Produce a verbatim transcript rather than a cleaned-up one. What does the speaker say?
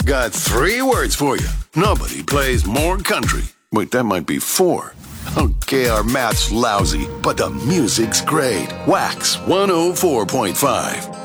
got three words for you. Nobody plays more country. Wait, that might be four. Okay, our math's lousy, but the music's great. Wax one oh four point five.